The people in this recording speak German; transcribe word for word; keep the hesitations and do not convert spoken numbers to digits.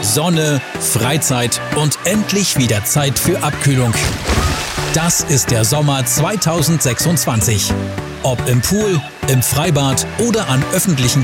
Sonne, Freizeit und endlich wieder Zeit für Abkühlung. Das ist der Sommer zweitausendsechsundzwanzig. Ob im Pool, im Freibad oder an öffentlichen